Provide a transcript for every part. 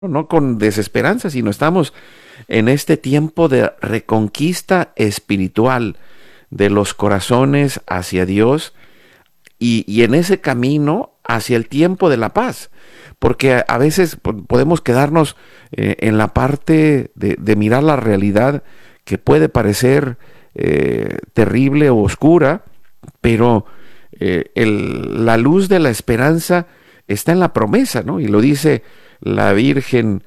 no con desesperanza, sino estamos en este tiempo de reconquista espiritual de los corazones hacia Dios y en ese camino hacia el tiempo de la paz. Porque a veces podemos quedarnos en la parte de mirar la realidad que puede parecer terrible o oscura, pero la luz de la esperanza está en la promesa, ¿no? Y lo dice la Virgen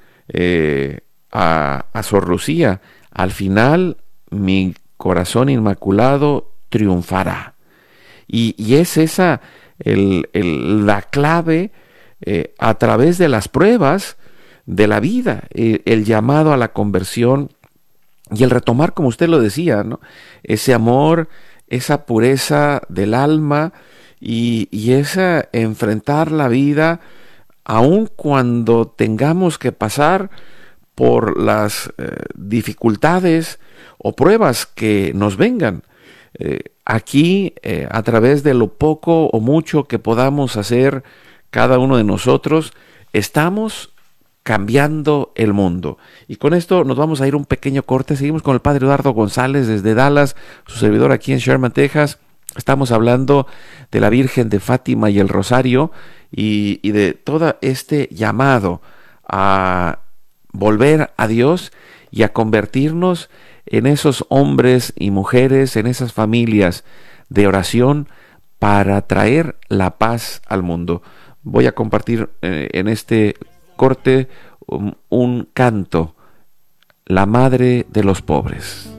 a Sor Lucía: al final mi corazón inmaculado triunfará. Y es esa la clave a través de las pruebas de la vida, el llamado a la conversión y el retomar, como usted lo decía, ¿no? Ese amor, esa pureza del alma y esa enfrentar la vida aun cuando tengamos que pasar por las dificultades o pruebas que nos vengan. Aquí, a través de lo poco o mucho que podamos hacer cada uno de nosotros, estamos cambiando el mundo. Y con esto nos vamos a ir un pequeño corte. Seguimos con el padre Eduardo González desde Dallas, su servidor aquí en Sherman, Texas. Estamos hablando de la Virgen de Fátima y el Rosario y de todo este llamado a volver a Dios y a convertirnos en esos hombres y mujeres, en esas familias de oración para traer la paz al mundo. Voy a compartir en este corte un canto, La Madre de los Pobres.